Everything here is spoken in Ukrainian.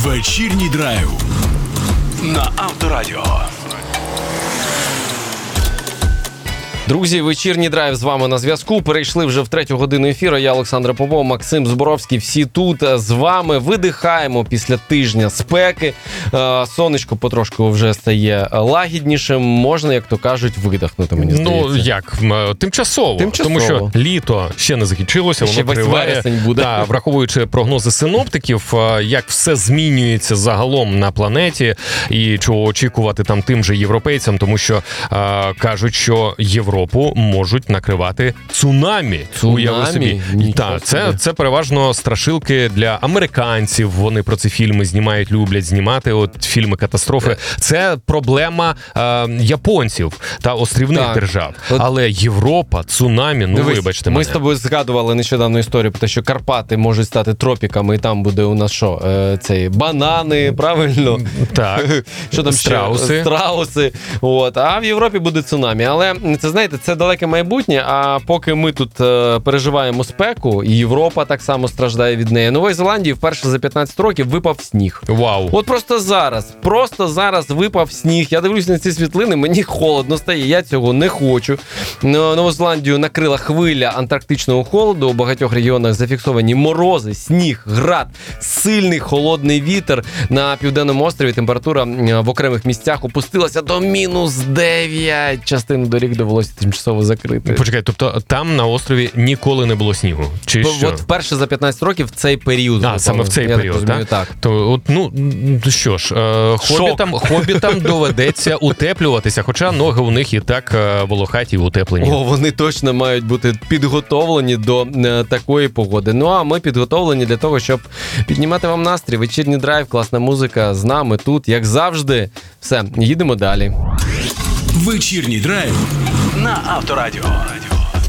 Вечірній драйв на Авторадіо. Друзі, вечірній драйв з вами на зв'язку. Перейшли вже в 3-ю годину ефіру. Я Олександр Попов, Максим Зборовський. Всі тут з вами. Видихаємо після тижня спеки. Сонечко потрошку вже стає лагіднішим. Можна, як то кажуть, видихнути, мені здається. Ну, як? Тимчасово. Тому що літо ще не закінчилося. Ще воно весь вересень буде. Да, враховуючи прогнози синоптиків, як все змінюється загалом на планеті і чого очікувати там тим же європейцям, тому що кажуть, що Європу можуть накривати цунамі. Уяви собі. Так, це переважно страшилки для американців. Вони про ці фільми знімають, люблять знімати. От фільми катастрофи. Це проблема японців та острівних держав. Але Європа, цунамі, ну вибачте мене. Ми з тобою згадували нещодавно історію про те, що Карпати можуть стати тропіками, і там буде у нас що? Банани, правильно? Так. Що там ще? Страуси. От. А в Європі буде цунамі. Але це, знаєте, це далеке майбутнє, а поки ми тут переживаємо спеку, і Європа так само страждає від неї. Нової Зеландії вперше за 15 років випав сніг. Вау. От просто зараз випав сніг. Я дивлюсь на ці світлини, мені холодно стає, я цього не хочу. Нову Зеландію накрила хвиля антарктичного холоду, у багатьох регіонах зафіксовані морози, сніг, град, сильний холодний вітер. На Південному острові температура в окремих місцях опустилася до -9. Частину доріг довелося тимчасово закрити. Почекай, тобто там на острові ніколи не було снігу? Чи що? От вперше за 15 років в цей період. Саме в цей період, так? То, от, ну що ж, хобітам доведеться утеплюватися, хоча ноги у них і так волохаті і утеплені. Вони точно мають бути підготовлені до такої погоди. Ну, а ми підготовлені для того, щоб піднімати вам настрій. Вечірній драйв, класна музика з нами тут, як завжди. Все, їдемо далі. Вечірній драйв на Авторадіо.